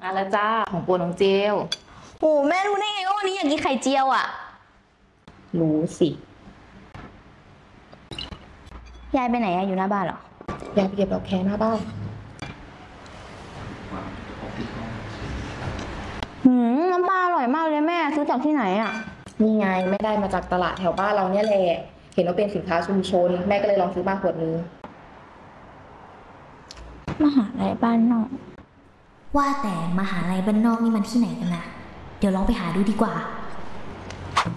มาแล้วจ้าของโปรดน้องเจลโอ้แม่รู้ได้ไงว่าวันนี้อยากกินไข่เจียวอ่ะรู้สิยายไปไหนอะอยู่หน้าบ้านเหรอยายไปเก็บดอกแคหน้าบ้านน้ำปลาอร่อยมากเลยแม่ซื้อจากที่ไหนอ่ะนี่ไงไม่ได้มาจากตลาดแถวบ้านเราเนี่ยแหละเห็นว่าเป็นสินค้าชุมชนแม่ก็เลยลองซื้อมาขวดนึงมหาลัยบ้านนอกว่าแต่มหาลัยบ้านนอกนี่มันที่ไหนกันนะเดี๋ยวลองไปหาดูดีกว่า